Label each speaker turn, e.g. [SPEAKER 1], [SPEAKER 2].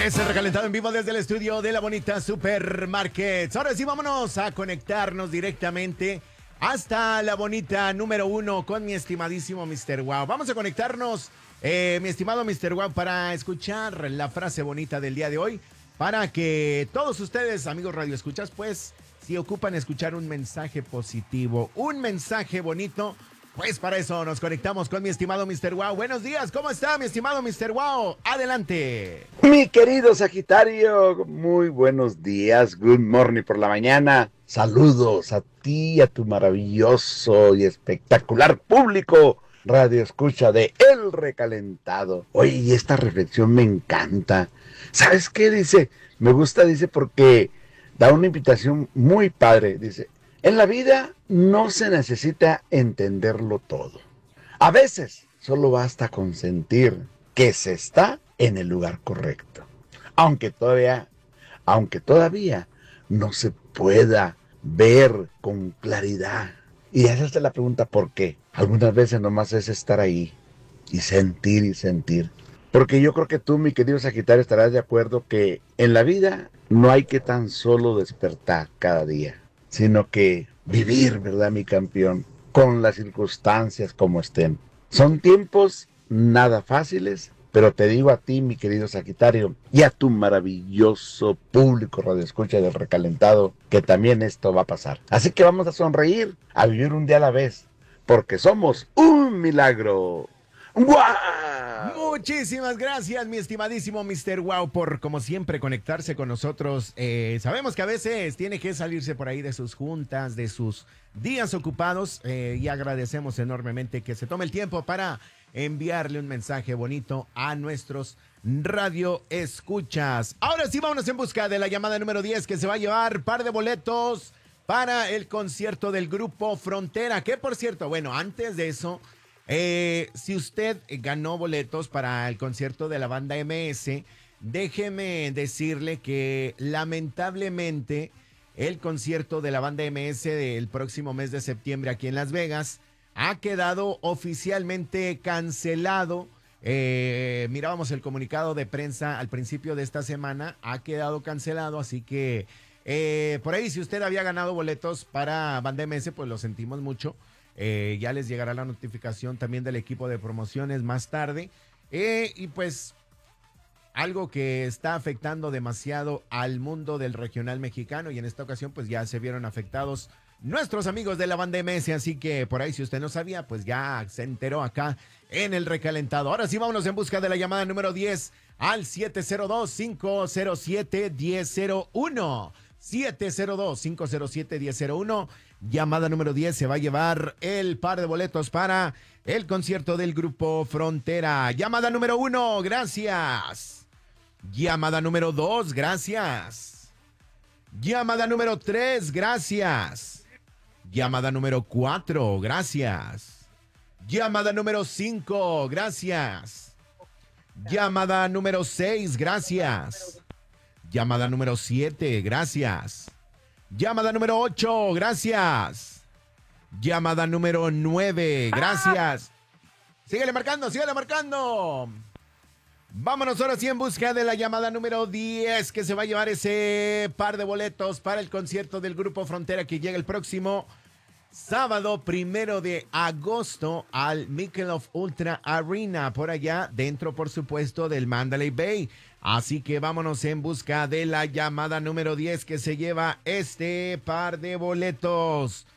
[SPEAKER 1] Es el recalentado en vivo desde el estudio de La Bonita Supermarkets. Ahora sí, vámonos a conectarnos directamente hasta La Bonita número 1 con mi estimadísimo Mr. Wow. Vamos a conectarnos, mi estimado Mr. Wow, para escuchar la frase bonita del día de hoy. Para que todos ustedes, amigos radioescuchas, pues, si ocupan escuchar un mensaje positivo, un mensaje bonito, pues para eso nos conectamos con mi estimado Mr. Wow. Buenos días, ¿cómo está mi estimado Mr. Wow? Adelante.
[SPEAKER 2] Mi querido Sagitario, muy buenos días, good morning por la mañana. Saludos a ti, a tu maravilloso y espectacular público radio escucha de El Recalentado. Oye, y esta reflexión me encanta. ¿Sabes qué dice? Me gusta, dice, porque da una invitación muy padre. Dice, en la vida no se necesita entenderlo todo. A veces solo basta con sentir que se está en el lugar correcto. Aunque todavía no se pueda ver con claridad. Y hacerse la pregunta ¿por qué? Algunas veces nomás es estar ahí y sentir y sentir. Porque yo creo que tú, mi querido Sagitario, estarás de acuerdo que en la vida no hay que tan solo despertar cada día, sino que vivir, ¿verdad, mi campeón? Con las circunstancias como estén. Son tiempos nada fáciles, pero te digo a ti, mi querido Sagitario, y a tu maravilloso público radioescucha del Recalentado, que también esto va a pasar. Así que vamos a sonreír, a vivir un día a la vez, porque somos un milagro. ¡Wow!
[SPEAKER 1] Muchísimas gracias, mi estimadísimo Mr. Wow, por como siempre conectarse con nosotros. Sabemos que a veces tiene que salirse por ahí de sus juntas, de sus días ocupados, y agradecemos enormemente que se tome el tiempo para enviarle un mensaje bonito a nuestros radio escuchas. Ahora sí, vámonos en busca de la llamada número 10 que se va a llevar par de boletos para el concierto del Grupo Frontera, que por cierto, bueno, antes de eso, si usted ganó boletos para el concierto de la banda MS, déjeme decirle que lamentablemente el concierto de la banda MS del próximo mes de septiembre aquí en Las Vegas ha quedado oficialmente cancelado. Mirábamos el comunicado de prensa al principio de esta semana, ha quedado cancelado, así que por ahí si usted había ganado boletos para banda MS, pues lo sentimos mucho. Ya les llegará la notificación también del equipo de promociones más tarde. Y pues algo que está afectando demasiado al mundo del regional mexicano, y en esta ocasión pues ya se vieron afectados nuestros amigos de la banda MS, así que por ahí si usted no sabía, pues ya se enteró acá en el Recalentado. Ahora sí, vámonos en busca de la llamada número 10 al 702-507-1001. 702-507-1001. Llamada número 10 se va a llevar el par de boletos para el concierto del Grupo Frontera. Llamada número 1, gracias. Llamada número 2, gracias. Llamada número 3, gracias. Llamada número 4, gracias. Llamada número 5, gracias. Llamada número 6, gracias. Llamada número 7, gracias. Llamada número 8, gracias. Llamada número 9, gracias. Síguele marcando, síguele marcando. Vámonos ahora sí en busca de la llamada número 10 que se va a llevar ese par de boletos para el concierto del Grupo Frontera que llega el próximo sábado 1 de agosto al Michelob Ultra Arena, por allá dentro, por supuesto, del Mandalay Bay. Así que vámonos en busca de la llamada número 10 que se lleva este par de boletos.